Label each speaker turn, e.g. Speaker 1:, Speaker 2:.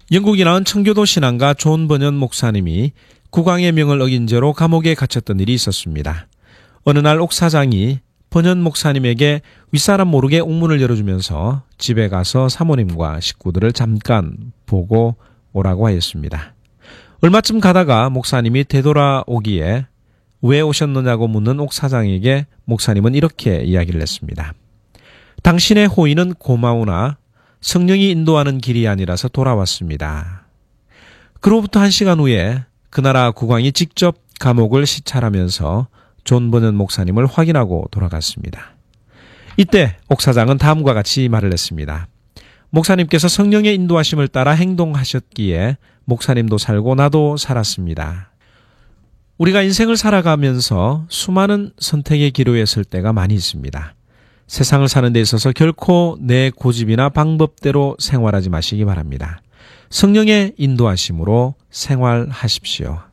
Speaker 1: 영국이 낳은 청교도 신앙가 존 버년 목사님이 국왕의 명을 어긴 죄로 감옥에 갇혔던 일이 있었습니다. 어느 날 옥 사장이 버년 목사님에게 윗사람 모르게 옥문을 열어주면서 집에 가서 사모님과 식구들을 잠깐 보고 오라고 하였습니다. 얼마쯤 가다가 목사님이 되돌아오기에 왜 오셨느냐고 묻는 옥 사장에게 목사님은 이렇게 이야기를 했습니다. 당신의 호의는 고마우나 성령이 인도하는 길이 아니라서 돌아왔습니다. 그로부터 1시간 후에 그 나라 국왕이 직접 감옥을 시찰하면서 존 버년 목사님을 확인하고 돌아갔습니다. 이때 옥 사장은 다음과 같이 말을 했습니다. 목사님께서 성령의 인도하심을 따라 행동하셨기에 목사님도 살고 나도 살았습니다. 우리가 인생을 살아가면서 수많은 선택의 기로에 설 때가 많이 있습니다. 세상을 사는 데 있어서 결코 내 고집이나 방법대로 생활하지 마시기 바랍니다. 성령의 인도하심으로 생활하십시오.